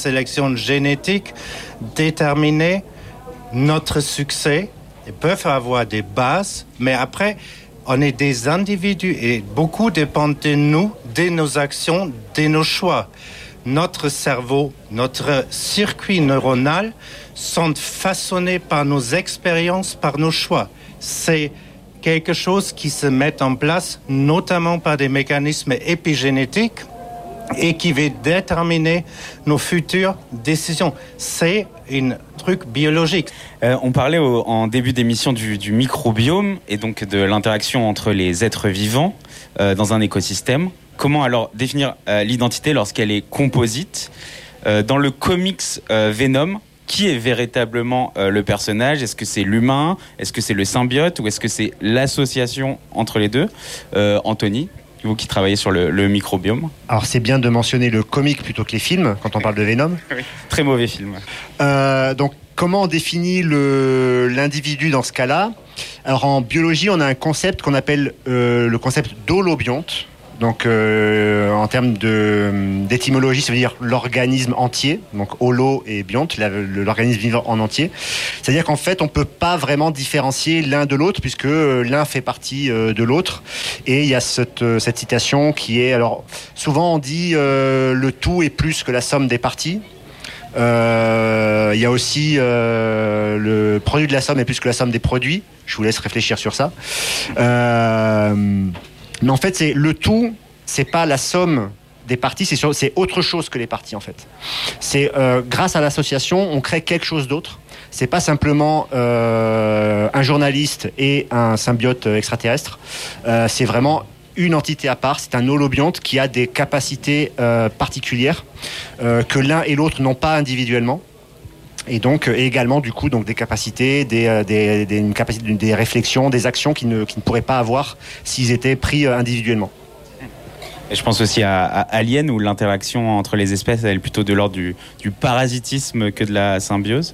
sélection génétique déterminer notre succès. Ils peuvent avoir des bases, mais après, on est des individus et beaucoup dépend de nous, de nos actions, de nos choix. Notre cerveau, notre circuit neuronal sont façonnés par nos expériences, par nos choix. C'est quelque chose qui se met en place, notamment par des mécanismes épigénétiques et qui va déterminer nos futures décisions. C'est un truc biologique. On parlait en début d'émission du microbiome et donc de l'interaction entre les êtres vivants dans un écosystème. Comment alors définir l'identité lorsqu'elle est composite ? Dans le comics Venom, qui est véritablement le personnage ? Est-ce que c'est l'humain ? Est-ce que c'est le symbiote ? Ou est-ce que c'est l'association entre les deux ? Anthony, vous qui travaillez sur le microbiome. Alors c'est bien de mentionner le comic plutôt que les films quand on parle de Venom. Oui, très mauvais film. Donc comment on définit l'individu dans ce cas-là ? Alors en biologie, on a un concept qu'on appelle le concept d'holobionte. Donc, en termes d'étymologie, ça veut dire l'organisme entier. Donc, holo et bionte, l'organisme vivant en entier. C'est-à-dire qu'en fait, on peut pas vraiment différencier l'un de l'autre puisque l'un fait partie de l'autre. Et il y a cette citation qui est, alors, souvent on dit le tout est plus que la somme des parties. Il y a aussi le produit de la somme est plus que la somme des produits. Je vous laisse réfléchir sur ça. Mais en fait, c'est le tout, c'est pas la somme des parties, c'est autre chose que les parties en fait. C'est grâce à l'association, on crée quelque chose d'autre. C'est pas simplement un journaliste et un symbiote extraterrestre. C'est vraiment une entité à part. C'est un holobionte qui a des capacités particulières que l'un et l'autre n'ont pas individuellement. Et donc également du coup donc des capacités, une capacité, des réflexions, des actions qu'ils ne pourraient pas avoir s'ils étaient pris individuellement. Et je pense aussi à Alien où l'interaction entre les espèces elle est plutôt de l'ordre du parasitisme que de la symbiose.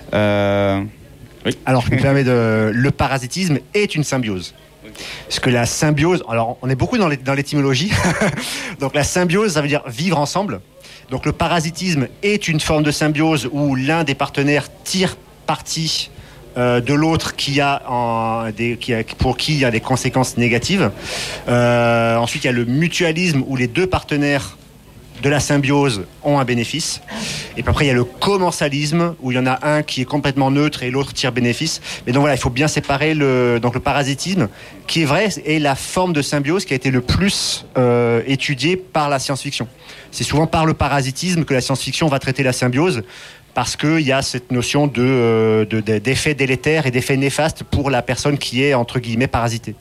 Oui. Alors je me permets le parasitisme est une symbiose. Parce que la symbiose, alors on est beaucoup dans l'étymologie. Donc la symbiose ça veut dire vivre ensemble. Donc le parasitisme est une forme de symbiose où l'un des partenaires tire parti de l'autre pour qui il y a des conséquences négatives. Ensuite, il y a le mutualisme où les deux partenaires de la symbiose ont un bénéfice. Et puis après, il y a le commensalisme où il y en a un qui est complètement neutre et l'autre tire bénéfice. Mais donc voilà, il faut bien séparer le parasitisme, qui est vrai, est la forme de symbiose qui a été le plus étudiée par la science-fiction. C'est souvent par le parasitisme que la science-fiction va traiter la symbiose, parce qu'il y a cette notion d'effet délétère et d'effet néfaste pour la personne qui est, entre guillemets, parasitée.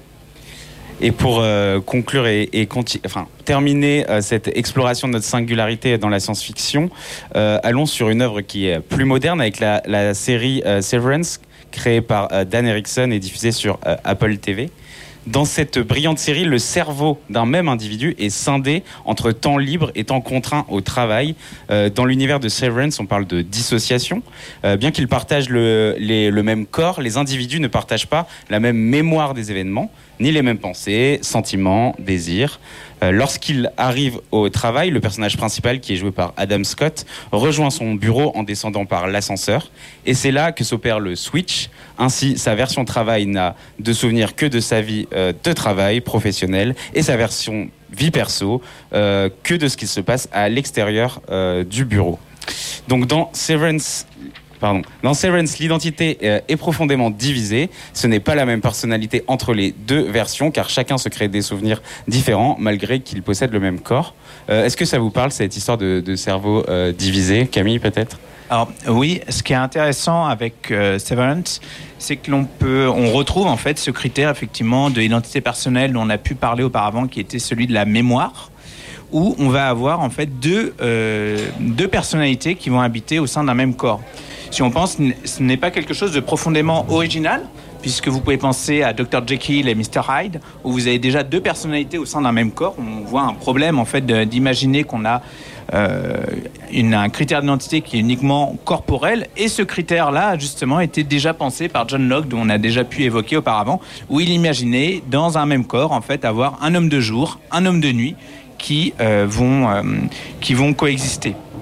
Et pour conclure terminer cette exploration de notre singularité dans la science-fiction, allons sur une œuvre qui est plus moderne avec la série Severance, créée par Dan Erickson et diffusée sur Apple TV. Dans cette brillante série, le cerveau d'un même individu est scindé entre temps libre et temps contraint au travail. Dans l'univers de Severance, on parle de dissociation. Bien qu'ils partagent le même corps, les individus ne partagent pas la même mémoire des événements, ni les mêmes pensées, sentiments, désirs. Lorsqu'il arrive au travail, le personnage principal, qui est joué par Adam Scott, rejoint son bureau en descendant par l'ascenseur. Et c'est là que s'opère le switch. Ainsi, sa version travail n'a de souvenir que de sa vie de travail professionnelle et sa version vie perso que de ce qui se passe à l'extérieur du bureau. Donc dans Severance, l'identité est profondément divisée. Ce n'est pas la même personnalité entre les deux versions, car chacun se crée des souvenirs différents, malgré qu'ils possèdent le même corps. Est-ce que ça vous parle, cette histoire de cerveau divisé ? Camille, peut-être ? Alors oui, ce qui est intéressant avec Severance, c'est que on retrouve en fait ce critère effectivement de l'identité personnelle dont on a pu parler auparavant, qui était celui de la mémoire, où on va avoir en fait deux personnalités qui vont habiter au sein d'un même corps. Si on pense, ce n'est pas quelque chose de profondément original, puisque vous pouvez penser à Dr Jekyll et Mr Hyde, où vous avez déjà deux personnalités au sein d'un même corps. On voit un problème en fait d'imaginer qu'on a un critère d'identité qui est uniquement corporel, et ce critère-là justement était déjà pensé par John Locke, dont on a déjà pu évoquer auparavant, où il imaginait dans un même corps en fait avoir un homme de jour, un homme de nuit qui vont coexister.